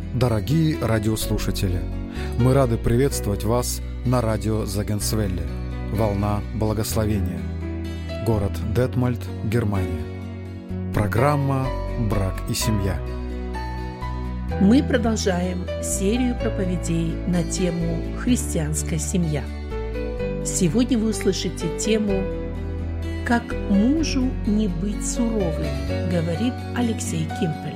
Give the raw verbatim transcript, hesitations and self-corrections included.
Дорогие радиослушатели, мы рады приветствовать вас на радио Зегенсвелле «Волна благословения», город Детмольд, Германия. Программа «Брак и семья». Мы продолжаем серию проповедей на тему «Христианская семья». Сегодня вы услышите тему «Как мужу не быть суровым», говорит Алексей Кимпель.